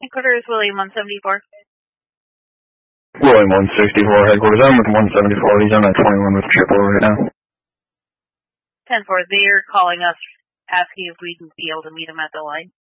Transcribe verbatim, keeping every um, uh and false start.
Headquarters, William one seventy-four. William one sixty-four, headquarters. I'm with one seventy-four. He's on that twenty-one with triple right now. ten four, they're calling us, asking if we'd be able to meet him at the line.